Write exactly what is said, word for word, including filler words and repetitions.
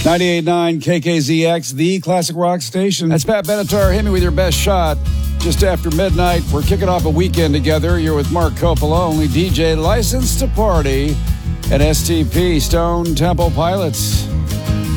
ninety-eight point nine K K Z X, the classic rock station. That's Pat Benatar. Hit me with your best shot. Just after midnight, we're kicking off a weekend together. You're with Mark Coppola, only D J licensed to party at S T P, Stone Temple Pilots.